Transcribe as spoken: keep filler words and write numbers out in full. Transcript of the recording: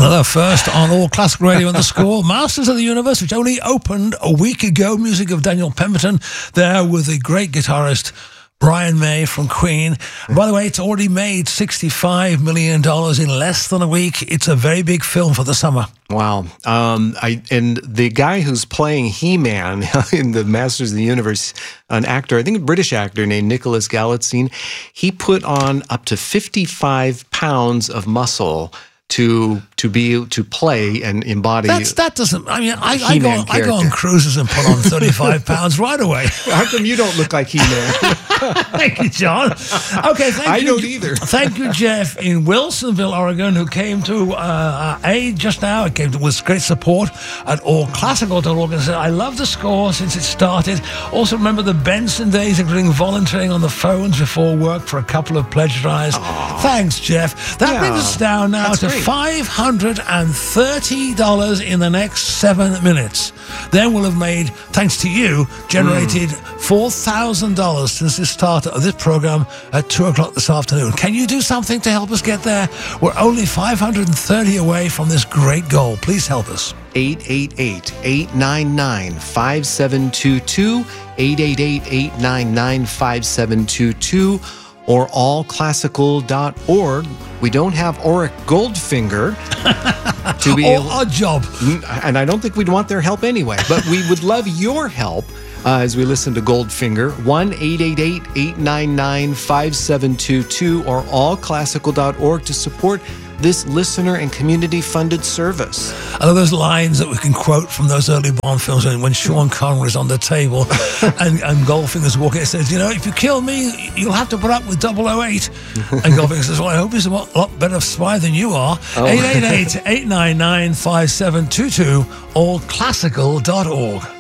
Another first on All Classic Radio on the Score. Masters of the Universe, which only opened a week ago. Music of Daniel Pemberton there with the great guitarist Brian May from Queen. By the way, it's already made sixty-five million dollars in less than a week. It's a very big film for the summer. Wow. Um, I, and the guy who's playing He-Man in the Masters of the Universe, an actor, I think a British actor named Nicholas Galitzine, he put on up to fifty-five pounds of muscle to to be to play and embody. That's, that doesn't. I mean, I, I go I go on cruises and put on thirty-five pounds right away. How come you don't look like He-Man? Thank you, John. Okay, thank I you. I don't either. Thank you, Jeff, in Wilsonville, Oregon, who came to uh, our aid just now. It came to, with great support at all classical dot org and said, I love the Score since it started. Also remember the Benson days, including volunteering on the phones before work for a couple of pledge drives. Aww. Thanks, Jeff. That yeah, brings us down now to great. five hundred thirty dollars in the next seven minutes. Then we'll have made, thanks to you, generated mm. four thousand dollars since the start of this program at two o'clock this afternoon. Can you do something to help us get there? We're only five hundred thirty away from this great goal. Please help us. eight eight eight, eight nine nine, five seven two two, eight eight eight, eight nine nine, five seven two two, or all classical dot org. We don't have Auric Goldfinger to be oh, able, odd job. And I don't think we'd want their help anyway, but we would love your help uh, as we listen to Goldfinger. one eight eight eight, eight nine nine, five seven two two or all classical dot org to support this listener and community-funded service. I love those lines that we can quote from those early Bond films when Sean Connery's on the table and, and Goldfinger's walking. It says, you know, if you kill me, you'll have to put up with double oh eight. And Goldfinger says, well, I hope he's a lot better spy than you are. eight eight eight, eight nine nine, five seven two two, all classical dot org.